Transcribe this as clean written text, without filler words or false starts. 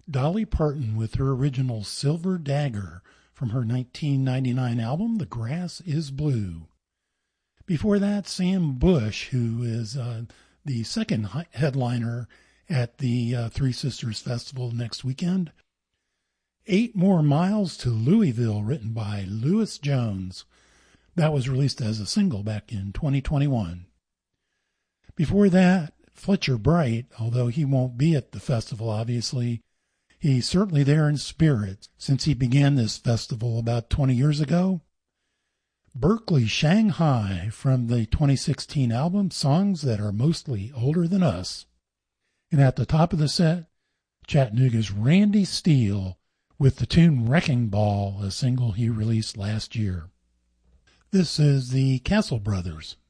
Dolly Parton with her original Silver Dagger from her 1999 album, The Grass is Blue. Before that, Sam Bush, who is the second headliner at the Three Sisters Festival next weekend. 8 More Miles to Louisville, written by Lewis Jones. That was released as a single back in 2021. Before that, Fletcher Bright, although he won't be at the festival, obviously, he's certainly there in spirit since he began this festival about 20 years ago. Berkeley Shanghai from the 2016 album Songs That Are Mostly Older Than Us. And at the top of the set, Chattanooga's Randy Steele with the tune Wrecking Ball, a single he released last year. This is the Castle Brothers.